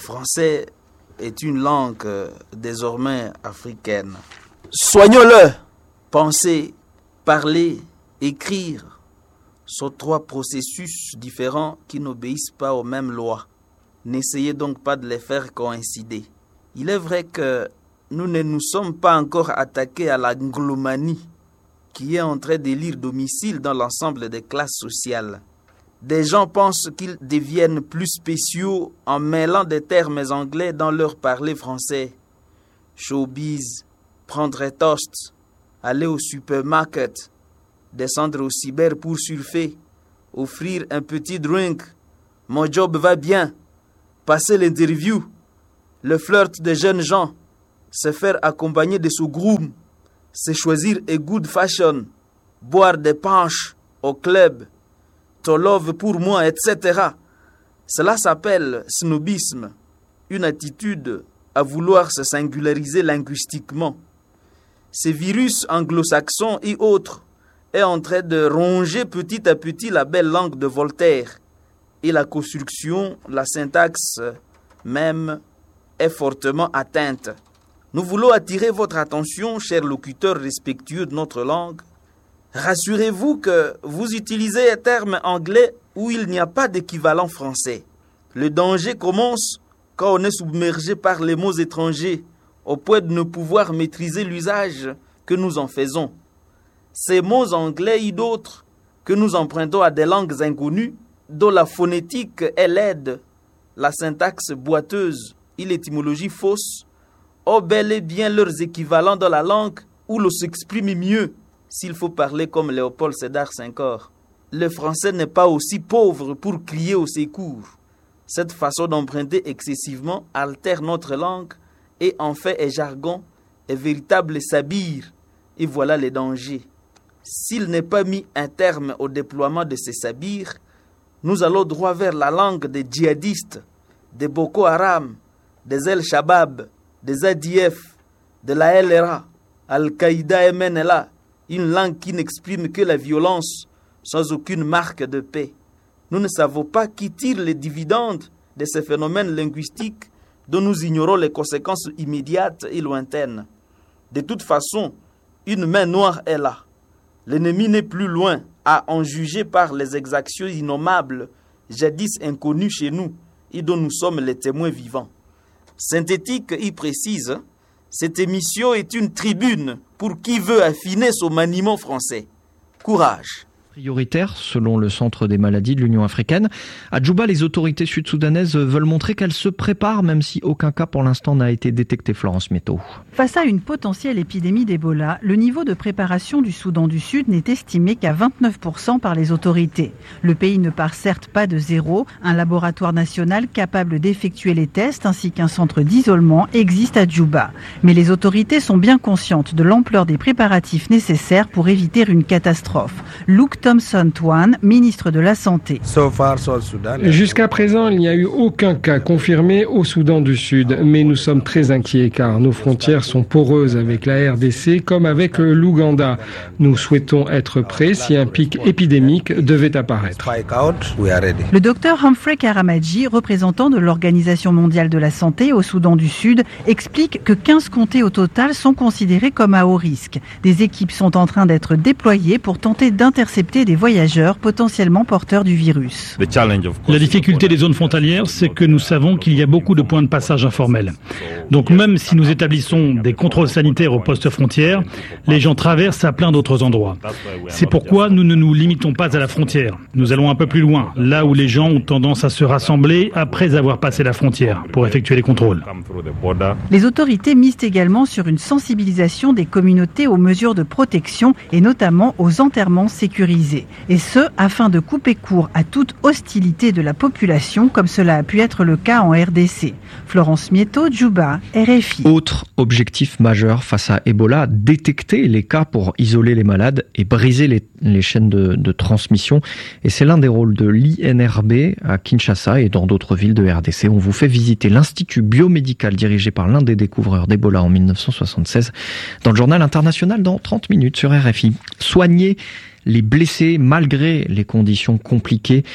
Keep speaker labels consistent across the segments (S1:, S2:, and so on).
S1: français est une langue désormais africaine. Soignons-le. Penser, parler, écrire sont 3 processus différents qui n'obéissent pas aux mêmes lois. N'essayez donc pas de les faire coïncider. Il est vrai que nous ne nous sommes pas encore attaqués à l'anglomanie qui est en train d'élire domicile dans l'ensemble des classes sociales. Des gens pensent qu'ils deviennent plus spéciaux en mêlant des termes anglais dans leur parler français. Showbiz, prendre un toast, aller au supermarket, descendre au cyber pour surfer, offrir un petit drink, mon job va bien, passer l'interview, le flirt des jeunes gens, se faire accompagner de son groom, se choisir a good fashion, boire des punch au club, to love pour moi, etc. Cela s'appelle snobisme, une attitude à vouloir se singulariser linguistiquement. Ce virus anglo-saxon et autres est en train de ronger petit à petit la belle langue de Voltaire. Et la construction, la syntaxe même, est fortement atteinte. Nous voulons attirer votre attention, chers locuteurs respectueux de notre langue. Rassurez-vous que vous utilisez un terme anglais où il n'y a pas d'équivalent français. Le danger commence quand on est submergé par les mots étrangers, au point de ne pouvoir maîtriser l'usage que nous en faisons. Ces mots anglais et d'autres que nous empruntons à des langues inconnues, dont la phonétique est laide, la syntaxe boiteuse et l'étymologie fausse, ont bel et bien leurs équivalents dans la langue où l'on s'exprime mieux, s'il faut parler comme Léopold Sédar Senghor. Le français n'est pas aussi pauvre pour crier au secours. Cette façon d'emprunter excessivement altère notre langue et en fait un jargon, un véritable sabir. Et voilà les dangers. S'il n'est pas mis un terme au déploiement de ces sabirs, nous allons droit vers la langue des djihadistes, des Boko Haram, des El Shabab, des ADF, de la LRA, Al-Qaïda et MNLA, une langue qui n'exprime que la violence sans aucune marque de paix. Nous ne savons pas qui tire les dividendes de ces phénomènes linguistiques dont nous ignorons les conséquences immédiates et lointaines. De toute façon, une main noire est là. L'ennemi n'est plus loin, à en juger par les exactions innommables, jadis inconnues chez nous, et dont nous sommes les témoins vivants. Synthétique y précise, cette émission est une tribune pour qui veut affiner son maniement français. Courage!
S2: Prioritaire, selon le Centre des maladies de l'Union africaine. À Djouba, les autorités sud-soudanaises veulent montrer qu'elles se préparent, même si aucun cas pour l'instant n'a été détecté. Florence Métaux.
S3: Face à une potentielle épidémie d'Ebola, le niveau de préparation du Soudan du Sud n'est estimé qu'à 29% par les autorités. Le pays ne part certes pas de zéro. Un laboratoire national capable d'effectuer les tests ainsi qu'un centre d'isolement existe à Djouba. Mais les autorités sont bien conscientes de l'ampleur des préparatifs nécessaires pour éviter une catastrophe. Luke Thompson-Twan, ministre de la Santé.
S4: Jusqu'à présent, il n'y a eu aucun cas confirmé au Soudan du Sud, mais nous sommes très inquiets car nos frontières sont poreuses avec la RDC comme avec l'Ouganda. Nous souhaitons être prêts si un pic épidémique devait apparaître.
S3: Le docteur Humphrey Karamadji, représentant de l'Organisation mondiale de la santé au Soudan du Sud, explique que 15 comtés au total sont considérés comme à haut risque. Des équipes sont en train d'être déployées pour tenter d'intercepter des voyageurs potentiellement porteurs du virus.
S5: La difficulté des zones frontalières, c'est que nous savons qu'il y a beaucoup de points de passage informels. Donc même si nous établissons des contrôles sanitaires aux postes frontières, les gens traversent à plein d'autres endroits. C'est pourquoi nous ne nous limitons pas à la frontière. Nous allons un peu plus loin, là où les gens ont tendance à se rassembler après avoir passé la frontière pour effectuer les contrôles.
S3: Les autorités misent également sur une sensibilisation des communautés aux mesures de protection et notamment aux enterrements sécurisés. Et ce, afin de couper court à toute hostilité de la population, comme cela a pu être le cas en RDC. Florence Mietto, Djouba, RFI.
S2: Autre objectif majeur face à Ebola, détecter les cas pour isoler les malades et briser les chaînes de transmission. Et c'est l'un des rôles de l'INRB à Kinshasa et dans d'autres villes de RDC. On vous fait visiter l'Institut biomédical dirigé par l'un des découvreurs d'Ebola en 1976 dans le journal international dans 30 minutes sur RFI. Soigner les blessés malgré les conditions compliquées.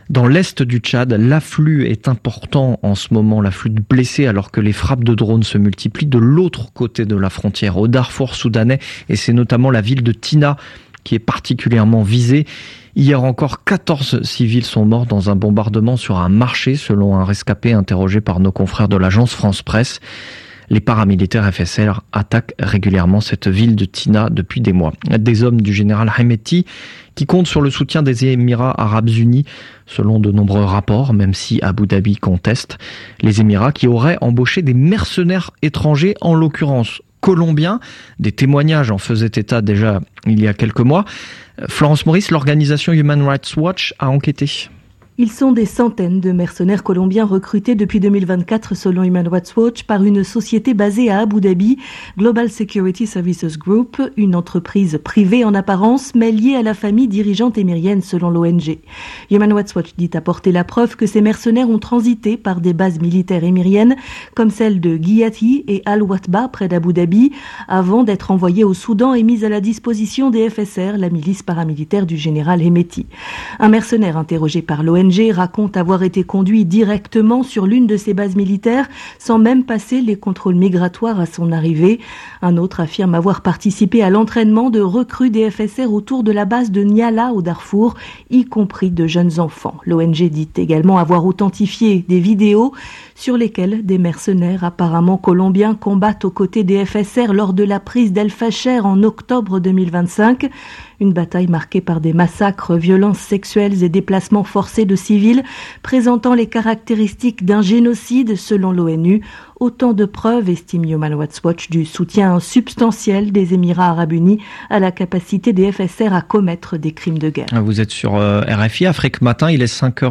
S2: Dans l'est du Tchad, l'afflux est important en ce moment, l'afflux de blessés, alors que les frappes de drones se multiplient de l'autre côté de la frontière, au Darfour soudanais, et c'est notamment la ville de Tina qui est particulièrement visée. Hier encore, 14 civils sont morts dans un bombardement sur un marché, selon un rescapé interrogé par nos confrères de l'agence France Presse. Les paramilitaires FSR attaquent régulièrement cette ville de Tina depuis des mois. Des hommes du général Hemeti qui comptent sur le soutien des Émirats Arabes Unis, selon de nombreux rapports, même si Abu Dhabi conteste. Les Émirats qui auraient embauché des mercenaires étrangers, en l'occurrence colombiens. Des témoignages en faisaient état déjà il y a quelques mois. Florence Maurice, l'organisation Human Rights Watch a enquêté.
S6: Ils sont des centaines de mercenaires colombiens recrutés depuis 2024 selon Human Rights Watch par une société basée à Abu Dhabi, Global Security Services Group, une entreprise privée en apparence mais liée à la famille dirigeante émirienne selon l'ONG. Human Rights Watch dit apporter la preuve que ces mercenaires ont transité par des bases militaires émiriennes comme celle de Guiyati et Al-Watba près d'Abu Dhabi avant d'être envoyés au Soudan et mis à la disposition des FSR, la milice paramilitaire du général Hemeti. Un mercenaire interrogé par l'ONG raconte avoir été conduit directement sur l'une de ses bases militaires sans même passer les contrôles migratoires à son arrivée. Un autre affirme avoir participé à l'entraînement de recrues des FSR autour de la base de Niala au Darfour, y compris de jeunes enfants. L'ONG dit également avoir authentifié des vidéos sur lesquelles des mercenaires apparemment colombiens combattent aux côtés des FSR lors de la prise d'El Fasher en octobre 2025. Une bataille marquée par des massacres, violences sexuelles et déplacements forcés de civils, présentant les caractéristiques d'un génocide selon l'ONU. Autant de preuves, estime Human Rights Watch, du soutien substantiel des Émirats Arabes Unis à la capacité des FSR à commettre des crimes de guerre.
S2: Vous êtes sur RFI, Afrique Matin, il est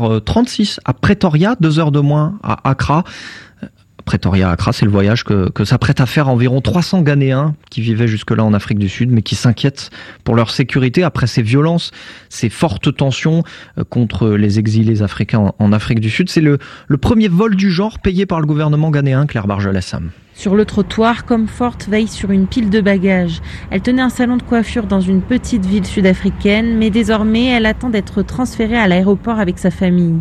S2: 5h36 à Pretoria, 2 heures de moins à Accra. Pretoria à Accra, c'est le voyage que s'apprêtent à faire environ 300 Ghanéens qui vivaient jusque-là en Afrique du Sud, mais qui s'inquiètent pour leur sécurité après ces violences, ces fortes tensions contre les exilés africains en Afrique du Sud. C'est le premier vol du genre payé par le gouvernement ghanéen, Claire Bargelès-Sam.
S7: Sur le trottoir, Comfort veille sur une pile de bagages. Elle tenait un salon de coiffure dans une petite ville sud-africaine, mais désormais, elle attend d'être transférée à l'aéroport avec sa famille.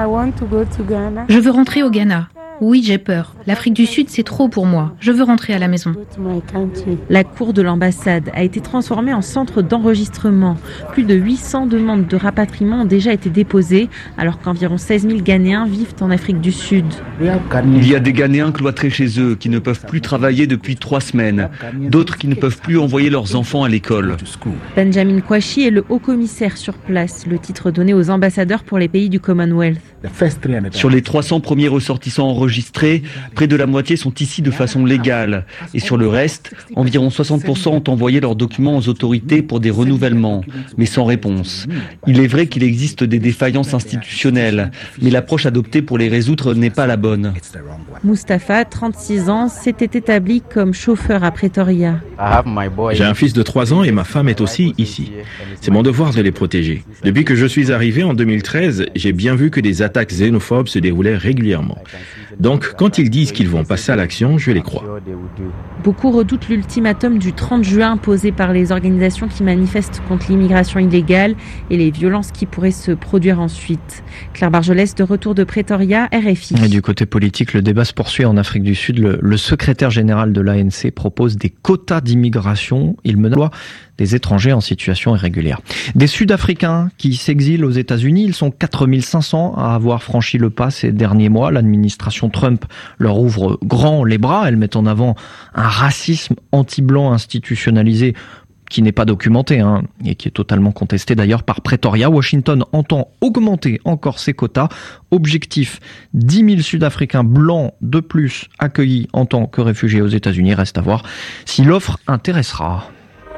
S8: Je veux rentrer au Ghana. Oui, j'ai peur. L'Afrique du Sud, c'est trop pour moi. Je veux rentrer à la maison.
S7: La cour de l'ambassade a été transformée en centre d'enregistrement. Plus de 800 demandes de rapatriement ont déjà été déposées, alors qu'environ 16 000 Ghanéens vivent en Afrique du Sud.
S9: Il y a des Ghanéens cloîtrés chez eux, qui ne peuvent plus travailler depuis 3 semaines. D'autres qui ne peuvent plus envoyer leurs enfants à l'école.
S7: Benjamin Kwashi est le haut-commissaire sur place, le titre donné aux ambassadeurs pour les pays du Commonwealth.
S9: Sur les 300 premiers ressortissants enregistrés, près de la moitié sont ici de façon légale. Et sur le reste, environ 60% ont envoyé leurs documents aux autorités pour des renouvellements, mais sans réponse. Il est vrai qu'il existe des défaillances institutionnelles, mais l'approche adoptée pour les résoudre n'est pas la bonne.
S7: Mustapha, 36 ans, s'était établi comme chauffeur à Pretoria.
S10: J'ai un fils de 3 ans et ma femme est aussi ici. C'est mon devoir de les protéger. Depuis que je suis arrivé en 2013, j'ai bien vu que des attaques xénophobes se déroulaient régulièrement. Donc, quand ils disent qu'ils vont passer à l'action, je les crois.
S7: Beaucoup redoutent l'ultimatum du 30 juin imposé par les organisations qui manifestent contre l'immigration illégale et les violences qui pourraient se produire ensuite. Claire Bargelès, de retour de Pretoria, RFI.
S2: Et du côté politique, le débat se poursuit en Afrique du Sud. Le secrétaire général de l'ANC propose des quotas d'immigration. Il menace des étrangers en situation irrégulière. Des Sud-Africains qui s'exilent aux États-Unis, ils sont 4500 à avoir franchi le pas ces derniers mois. L'administration Trump leur ouvre grand les bras. Elle met en avant un racisme anti-blanc institutionnalisé qui n'est pas documenté et qui est totalement contesté d'ailleurs par Pretoria. Washington entend augmenter encore ses quotas. Objectif, 10 000 Sud-Africains blancs de plus accueillis en tant que réfugiés aux États-Unis. Reste à voir si l'offre intéressera.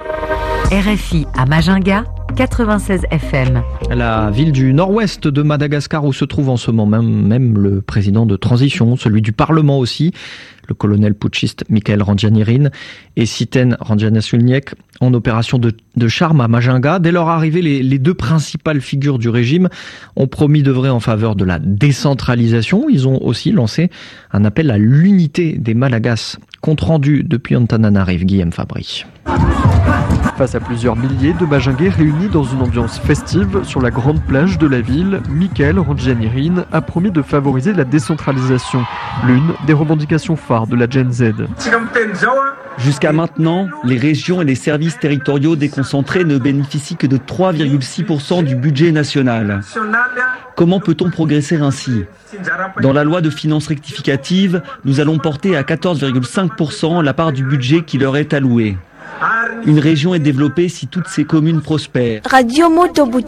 S11: RFI à Majinga, 96 FM.
S2: La ville du nord-ouest de Madagascar où se trouve en ce moment même le président de transition, celui du Parlement aussi, le colonel putschiste Michael Randjanirin et Siten Randjanasulniek en opération de charme à Majinga. Dès leur arrivée, les deux principales figures du régime ont promis d'œuvrer en faveur de la décentralisation. Ils ont aussi lancé un appel à l'unité des Malagasy. Compte rendu depuis Antananarive, Guillaume Fabry.
S12: Face à plusieurs milliers de Majinguais réunis dans une ambiance festive sur la grande plage de la ville, Michael Randjanirin a promis de favoriser la décentralisation, l'une des revendications phares de la Gen Z.
S9: Jusqu'à maintenant, les régions et les services territoriaux déconcentrés ne bénéficient que de 3,6% du budget national. Comment peut-on progresser ainsi ? Dans la loi de finances rectificative, nous allons porter à 14,5% la part du budget qui leur est allouée. Une région est développée si toutes ses communes prospèrent.
S13: Radio Moto Butembo.